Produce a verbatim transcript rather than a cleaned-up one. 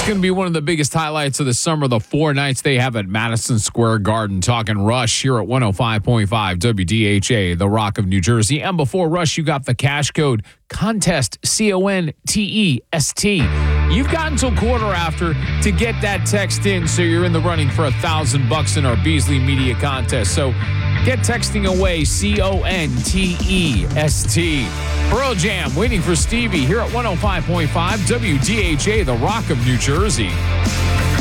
It's going to be one of the biggest highlights of the summer, the four nights they have at Madison Square Garden. Talking Rush here at one oh five point five W D H A, the Rock of New Jersey. And before Rush, you got the cash code contest, C O N T E S T. You've got until quarter after to get that text in, so you're in the running for a thousand bucks in our Beasley Media contest. So get texting away, C O N T E S T. Pearl Jam waiting for Stevie here at one oh five point five W D H A, the Rock of New Jersey.